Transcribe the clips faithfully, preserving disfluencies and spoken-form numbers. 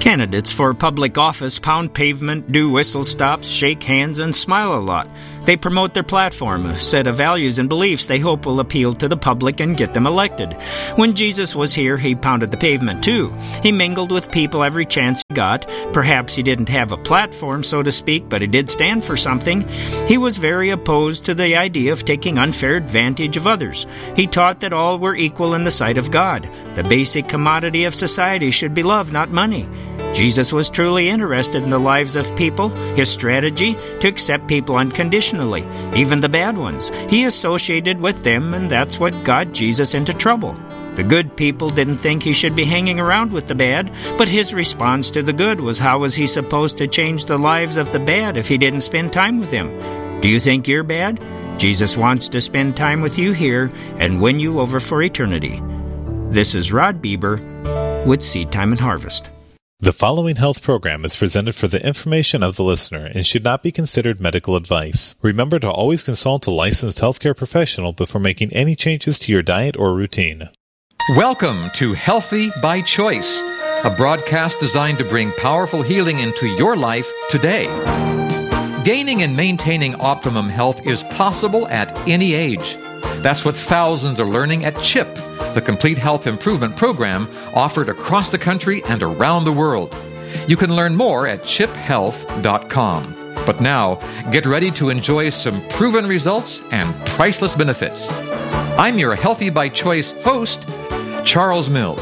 Candidates for public office pound pavement, do whistle stops, shake hands, and smile a lot. They promote their platform, a set of values and beliefs they hope will appeal to the public and get them elected. When Jesus was here, he pounded the pavement too. He mingled with people every chance he got. Perhaps he didn't have a platform, so to speak, but he did stand for something. He was very opposed to the idea of taking unfair advantage of others. He taught that all were equal in the sight of God. The basic commodity of society should be love, not money. Jesus was truly interested in the lives of people, his strategy to accept people unconditionally, even the bad ones. He associated with them, and that's what got Jesus into trouble. The good people didn't think he should be hanging around with the bad, but his response to the good was, how was he supposed to change the lives of the bad if he didn't spend time with them? Do you think you're bad? Jesus wants to spend time with you here and win you over for eternity. This is Rod Bieber with Seed Time and Harvest. The following health program is presented for the information of the listener and should not be considered medical advice. Remember to always consult a licensed healthcare professional before making any changes to your diet or routine. Welcome to Healthy by Choice, a broadcast designed to bring powerful healing into your life today. Gaining and maintaining optimum health is possible at any age. That's what thousands are learning at CHIP, the Complete Health Improvement Program offered across the country and around the world. You can learn more at chip health dot com. But now, get ready to enjoy some proven results and priceless benefits. I'm your Healthy by Choice host, Charles Mills.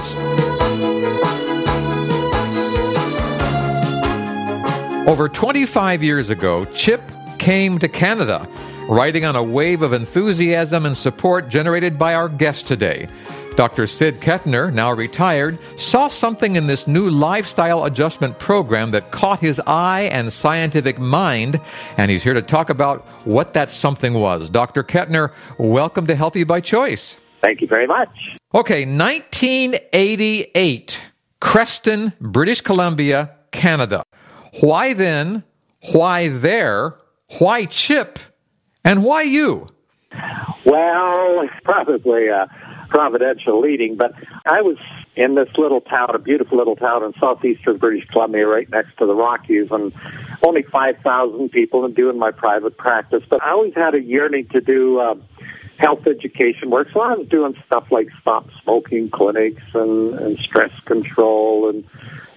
Over twenty-five years ago, CHIP came to Canada, riding on a wave of enthusiasm and support generated by our guest today. Doctor Sid Kettner, now retired, saw something in this new lifestyle adjustment program that caught his eye and scientific mind, and he's here to talk about what that something was. Doctor Kettner, welcome to Healthy by Choice. Thank you very much. Okay, nineteen eighty-eight, Creston, British Columbia, Canada. Why then? Why there? Why CHIP? And why you? Well, probably a providential leading, but I was in this little town, a beautiful little town in southeastern British Columbia, right next to the Rockies, and only five thousand people and doing my private practice. But I always had a yearning to do uh, health education work, so I was doing stuff like stop smoking clinics and, and stress control and,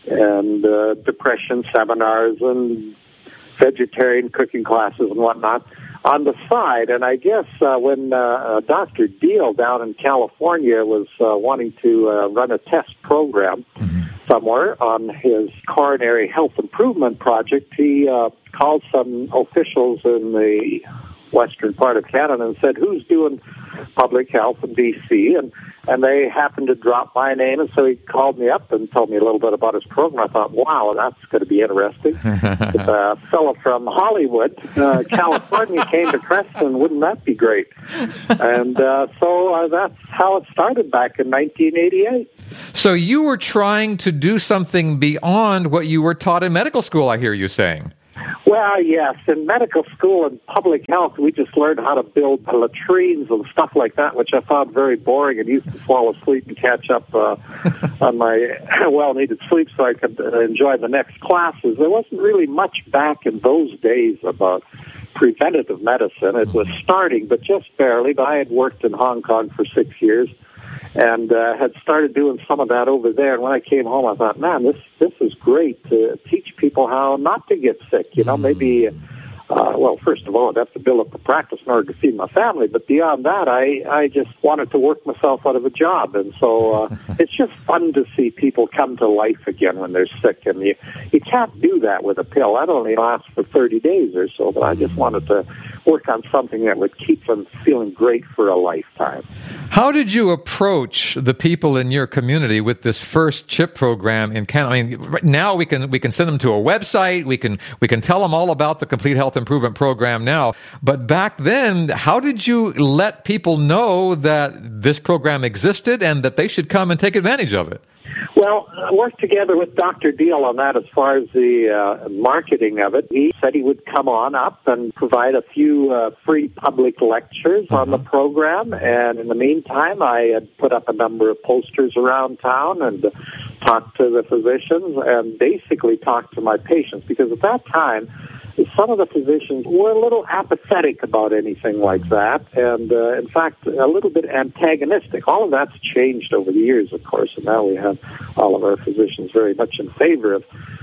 and uh, depression seminars and vegetarian cooking classes and whatnot on the side. And I guess uh, when uh, Doctor Deal down in California was uh, wanting to uh, run a test program mm-hmm. somewhere on his coronary health improvement project, he uh, called some officials in the western part of Canada and said, who's doing public health in B C? And and they happened to drop my name, and so he called me up and told me a little bit about his program. I thought, wow, that's going to be interesting. A fellow from Hollywood, uh, California, came to Creston. Wouldn't that be great? And uh, so uh, that's how it started back in nineteen eighty-eight. So you were trying to do something beyond what you were taught in medical school, I hear you saying. Well, yes. In medical school and public health, we just learned how to build latrines and stuff like that, which I found very boring and used to fall asleep and catch up uh, on my well-needed sleep so I could uh, enjoy the next classes. There wasn't really much back in those days about preventative medicine. It was starting, but just barely. But I had worked in Hong Kong for six years. And uh, had started doing some of that over there. And when I came home, I thought, man, this this is great to teach people how not to get sick. You know, maybe, uh, well, first of all, I'd have to build up the practice in order to feed my family. But beyond that, I, I just wanted to work myself out of a job. And so uh, it's just fun to see people come to life again when they're sick. And you, you can't do that with a pill. That only lasts for thirty days or so. But I just wanted to work on something that would keep them feeling great for a lifetime. How did you approach the people in your community with this first CHIP program in Canada? I mean, now we can we can send them to a website. We can we can tell them all about the Complete Health Improvement Program now. But back then, how did you let people know that this program existed and that they should come and take advantage of it? Well, I worked together with Doctor Deal on that as far as the uh, marketing of it. He said he would come on up and provide a few uh, free public lectures uh-huh. on the program. And in the meantime, I had put up a number of posters around town and talk to the physicians, and basically talk to my patients, because at that time, some of the physicians were a little apathetic about anything like that, and uh, in fact, a little bit antagonistic. All of that's changed over the years, of course, and now we have all of our physicians very much in favor of